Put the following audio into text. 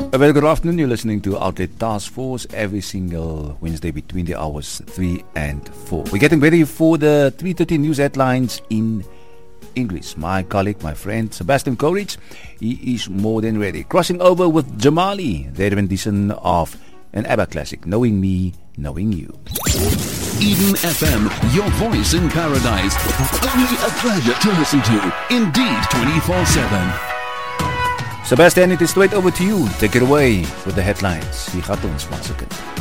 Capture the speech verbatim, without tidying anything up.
A very good afternoon. You're listening to Outlet Task Force every single Wednesday between the hours three and four. We're getting ready for the three thirty news headlines in English. My colleague, my friend, Sebastian Courage, he is more than ready. Crossing over with Jamali, their rendition of an ABBA classic, Knowing Me, Knowing You. Eden F M, your voice in paradise. Only a pleasure to listen to. Indeed, twenty-four seven. Sebastian, it is straight over to you. Take it away with the headlines. Wie gaat ons, Masakin?